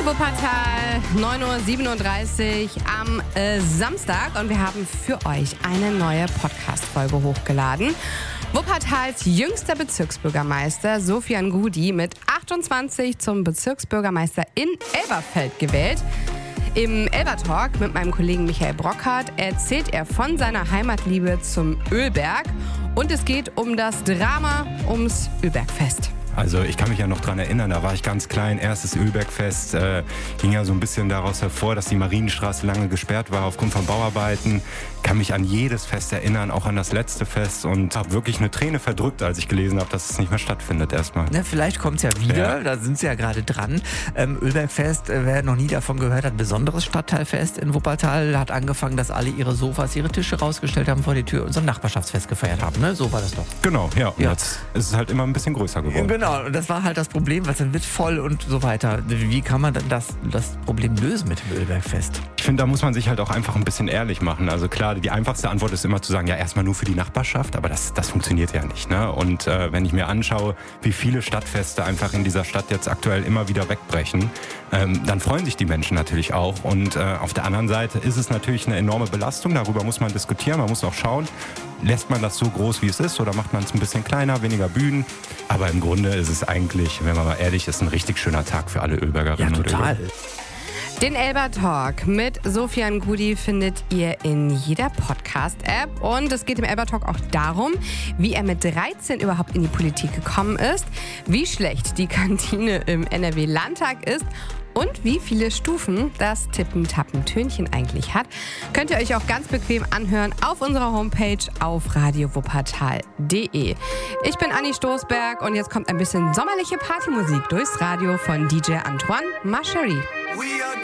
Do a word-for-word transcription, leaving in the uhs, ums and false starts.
Hi Wuppertal, neun Uhr siebenunddreißig am äh, Samstag und wir haben für euch eine neue Podcast-Folge hochgeladen. Wuppertals jüngster Bezirksbürgermeister Sofian Gudi mit achtundzwanzig zum Bezirksbürgermeister in Elberfeld gewählt. Im Elbertalk mit meinem Kollegen Michael Brockhardt erzählt er von seiner Heimatliebe zum Ölberg und es geht um das Drama ums Ölbergfest. Also ich kann mich ja noch dran erinnern, da war ich ganz klein, erstes Ölbergfest, äh, ging ja so ein bisschen daraus hervor, dass die Marienstraße lange gesperrt war aufgrund von Bauarbeiten. Kann mich an jedes Fest erinnern, auch an das letzte Fest und habe wirklich eine Träne verdrückt, als ich gelesen habe, dass es nicht mehr stattfindet erstmal. Ne, vielleicht kommt es ja wieder, Ja. da sind sie ja gerade dran. Ähm, Ölbergfest, äh, wer noch nie davon gehört hat, besonderes Stadtteilfest in Wuppertal, hat angefangen, dass alle ihre Sofas, ihre Tische rausgestellt haben vor die Tür und so ein Nachbarschaftsfest gefeiert haben. Ne? So war das doch. Genau, ja. Und Ja. jetzt ist es halt immer ein bisschen größer geworden. Genau, und das war halt das Problem, weil dann wird voll und so weiter. Wie kann man dann das, das Problem lösen mit dem Ölbergfest? Ich finde, da muss man sich halt auch einfach ein bisschen ehrlich machen. Also klar, die einfachste Antwort ist immer zu sagen, ja, erstmal nur für die Nachbarschaft, aber das, das funktioniert ja nicht. Ne? Und äh, wenn ich mir anschaue, wie viele Stadtfeste einfach in dieser Stadt jetzt aktuell immer wieder wegbrechen, ähm, dann freuen sich die Menschen natürlich auch. Und äh, auf der anderen Seite ist es natürlich eine enorme Belastung, darüber muss man diskutieren, man muss auch schauen, lässt man das so groß, wie es ist, oder macht man es ein bisschen kleiner, weniger Bühnen? Aber im Grunde ist es eigentlich, wenn man mal ehrlich ist, ein richtig schöner Tag für alle Ölbergerinnen und Ölberger. Den Elbertalk mit Sofian Gudi findet ihr in jeder Podcast-App. Und es geht im Elbertalk auch darum, wie er mit dreizehn überhaupt in die Politik gekommen ist, wie schlecht die Kantine im N R W-Landtag ist und wie viele Stufen das Tippen-Tappen-Tönchen eigentlich hat. Könnt ihr euch auch ganz bequem anhören auf unserer Homepage auf radio wuppertal punkt de. Ich bin Anni Stoßberg und jetzt kommt ein bisschen sommerliche Partymusik durchs Radio von D J Antoine Marchery.